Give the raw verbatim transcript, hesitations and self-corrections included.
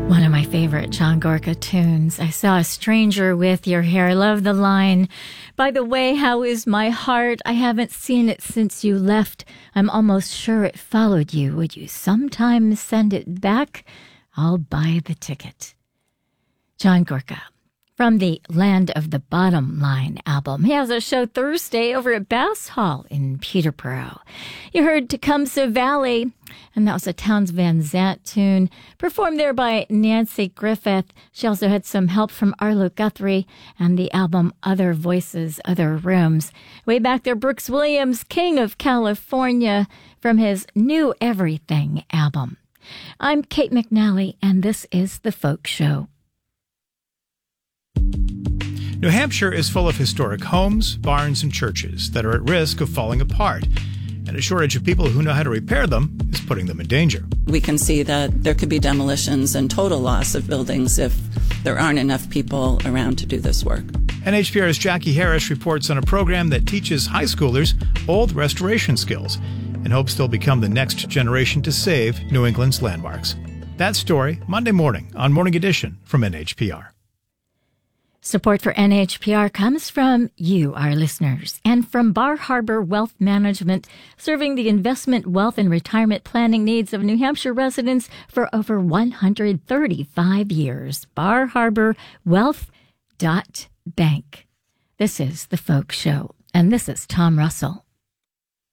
One of my favorite John Gorka tunes. I saw a stranger with your hair. I love the line. By the way, how is my heart? I haven't seen it since you left. I'm almost sure it followed you. Would you sometime send it back? I'll buy the ticket. John Gorka. From the Land of the Bottom Line album. He has a show Thursday over at Bass Hall in Peterborough. You heard Tecumseh Valley, and that was a Townes Van Zandt tune, performed there by Nancy Griffith. She also had some help from Arlo Guthrie and the album Other Voices, Other Rooms. Way back there, Brooks Williams, King of California, from his New Everything album. I'm Kate McNally, and this is The Folk Show. New Hampshire is full of historic homes, barns, and churches that are at risk of falling apart, and a shortage of people who know how to repair them is putting them in danger. We can see that there could be demolitions and total loss of buildings if there aren't enough people around to do this work. N H P R's Jackie Harris reports on a program that teaches high schoolers old restoration skills and hopes they'll become the next generation to save New England's landmarks. That story, Monday morning on Morning Edition from N H P R. Support for N H P R comes from you, our listeners, and from Bar Harbor Wealth Management, serving the investment, wealth, and retirement planning needs of New Hampshire residents for over one hundred thirty-five years. bar harbor wealth dot bank. This is The Folk Show, and this is Tom Russell.